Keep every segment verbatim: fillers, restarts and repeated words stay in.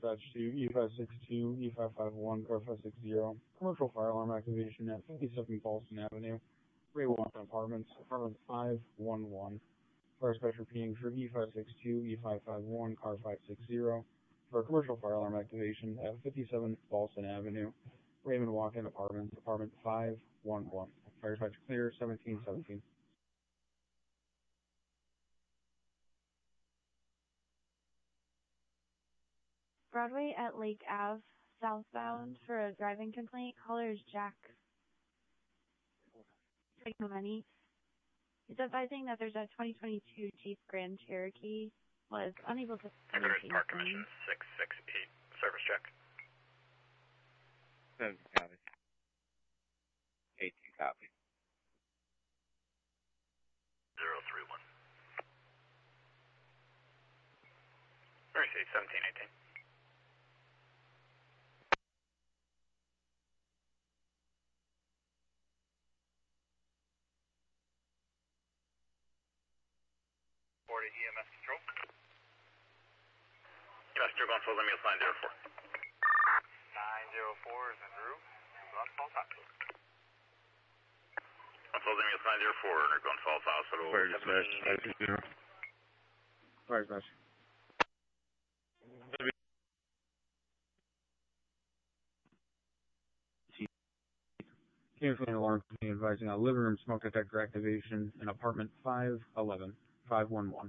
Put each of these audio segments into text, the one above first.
dispatch to E five six two, E five five one, car five six zero. Commercial fire alarm activation at fifty-seven Boston Avenue. Ray Walton Apartments, apartment five one one. Fire dispatch repeating for E five six two, E five five one, car five six zero. For commercial fire alarm activation at fifty-seven Boston Avenue. Raymond Walken Apartments, apartment five one one. Fire dispatch clear, seventeen seventeen. Broadway at Lake Ave, southbound for a driving complaint. Caller is Jack Money. He's advising that there's a twenty twenty-two Jeep Grand Cherokee was unable to maintain Park Commission six six eight. Service check. Seven copy. Eighteen copy. Zero three one. Mercy seventeen eighteen. Forty E M S control. E M S control, going full, let me assign zero four. Nine zero four is en route. Going full top. Going full, let me assign zero four. And going false hospital. Fire dispatch five two zero. Fire dispatch. Canceling alarm company advising on living room smoke detector activation in apartment five eleven, five one one.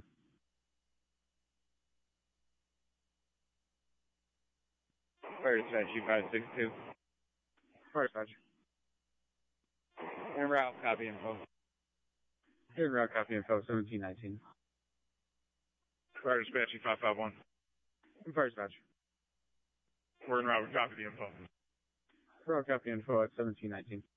Fire dispatch E five six two. Fire dispatch. En route, copy info. En route, copy info, seventeen nineteen. Fire dispatch E five five one. Fire dispatch. We're en route, copy the info. En route, copy info at seventeen nineteen.